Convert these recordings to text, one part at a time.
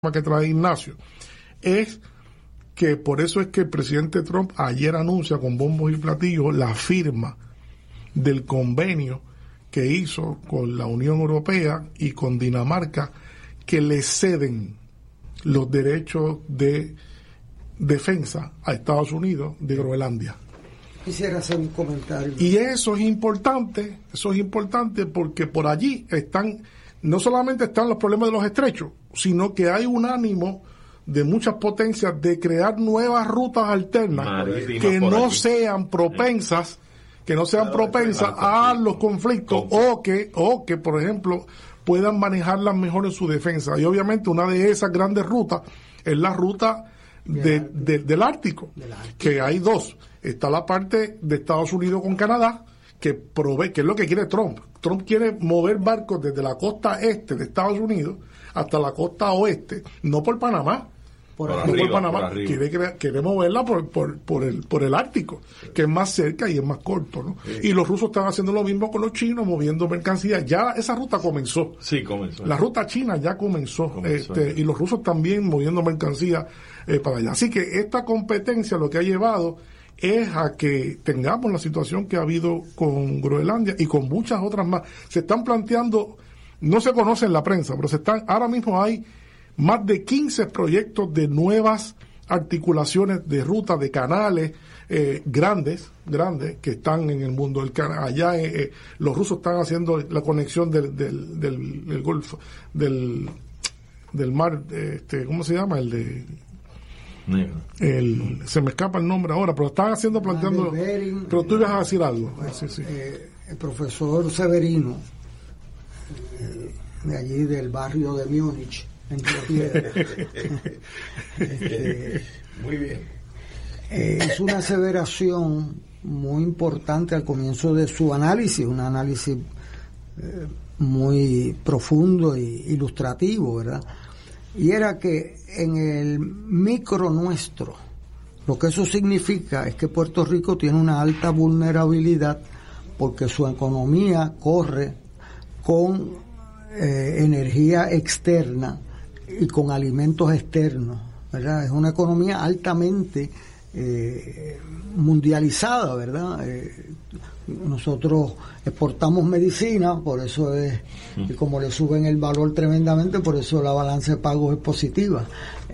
que trae Ignacio, es que por eso es que el presidente Trump ayer anuncia con bombos y platillos la firma del convenio que hizo con la Unión Europea y con Dinamarca, que le ceden los derechos de defensa a Estados Unidos de Groenlandia. Quisiera hacer un comentario. Y eso es importante porque por allí no solamente están los problemas de los estrechos, sino que hay un ánimo de muchas potencias de crear nuevas rutas alternas que no sean propensas a los conflictos o que por ejemplo puedan manejarlas mejor en su defensa. Y obviamente una de esas grandes rutas es la ruta del Ártico, que hay dos. Está la parte de Estados Unidos con Canadá, que es lo que quiere Trump. Trump quiere mover barcos desde la costa este de Estados Unidos hasta la costa oeste, no por Panamá. Quiere moverla por el Ártico, que es más cerca y es más corto, ¿no? Sí. Y los rusos están haciendo lo mismo con los chinos, moviendo mercancías. Ya esa ruta comenzó. Sí, comenzó. La ruta china ya comenzó. Y los rusos también moviendo mercancías para allá. Así que esta competencia lo que ha llevado es a que tengamos la situación que ha habido con Groenlandia y con muchas otras más. Se están planteando, no se conoce en la prensa, pero ahora mismo hay más de 15 proyectos de nuevas articulaciones de rutas, de canales grandes que están en el mundo. Allá los rusos están haciendo la conexión del Golfo, del mar, ¿cómo se llama? Se me escapa el nombre ahora, pero están planteando. Pero tú ibas a decir algo. Sí. El profesor Severino, de allí del barrio de Múnich, muy bien. Es una aseveración muy importante al comienzo de su análisis, un análisis muy profundo e ilustrativo, ¿verdad? Y era que en el micro nuestro, lo que eso significa es que Puerto Rico tiene una alta vulnerabilidad porque su economía corre con energía externa y con alimentos externos, ¿verdad? Es una economía altamente mundializada, ¿verdad? Nosotros exportamos medicina, por eso es, y como le suben el valor tremendamente, por eso la balanza de pagos es positiva.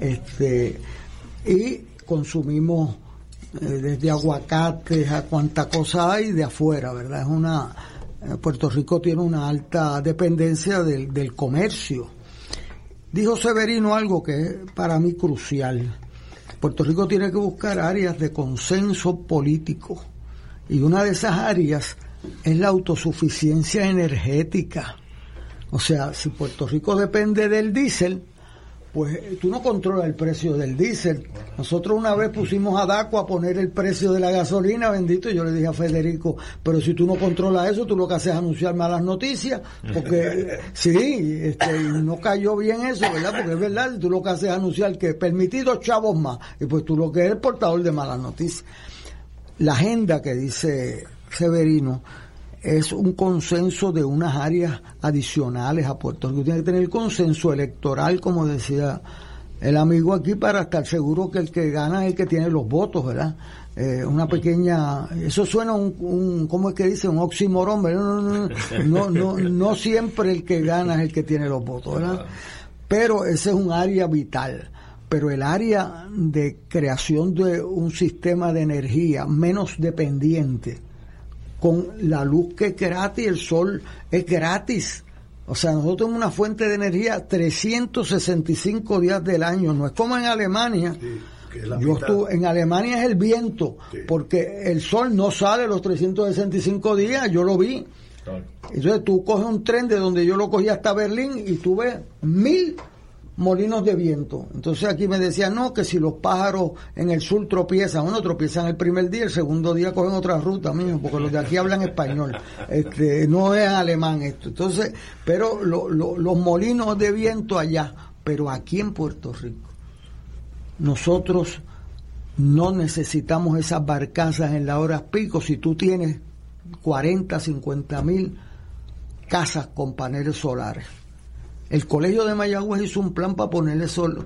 Y consumimos desde aguacates a cuánta cosa hay de afuera, ¿verdad? Puerto Rico tiene una alta dependencia del comercio. Dijo Severino algo que es para mí crucial. Puerto Rico tiene que buscar áreas de consenso político. Y una de esas áreas es la autosuficiencia energética. O sea, si Puerto Rico depende del diésel, pues tú no controlas el precio del diésel. Nosotros una vez pusimos a DACO a poner el precio de la gasolina, bendito, y yo le dije a Federico, pero si tú no controlas eso, tú lo que haces es anunciar malas noticias, porque sí, no cayó bien eso, ¿verdad? Porque es verdad, tú lo que haces es anunciar que permitido chavos más, y pues tú lo que eres portador de malas noticias. La agenda que dice Severino es un consenso de unas áreas adicionales a Puerto Rico. Tiene que tener consenso electoral, como decía el amigo aquí, para estar seguro que el que gana es el que tiene los votos, ¿verdad? Una pequeña, eso suena ¿cómo es que dice? Un oxímoron, ¿verdad? No siempre el que gana es el que tiene los votos, ¿verdad? Pero ese es un área vital. Pero el área de creación de un sistema de energía menos dependiente, con la luz que es gratis, el sol es gratis. O sea, nosotros tenemos una fuente de energía 365 días del año. No es como en Alemania. Sí, en Alemania es el viento, sí, porque el sol no sale los 365 días, yo lo vi. Claro. Entonces tú coges un tren de donde yo lo cogí hasta Berlín y tú ves 1000 molinos de viento. Entonces aquí me decían, no, que si los pájaros en el sur tropiezan el primer día, el segundo día cogen otra ruta, mismo, porque los de aquí hablan español, no es alemán esto. Entonces, pero los molinos de viento allá, pero aquí en Puerto Rico, nosotros no necesitamos esas barcazas en las horas pico. Si tú tienes 40, 50 mil casas con paneles solares, El Colegio de Mayagüez hizo un plan para ponerle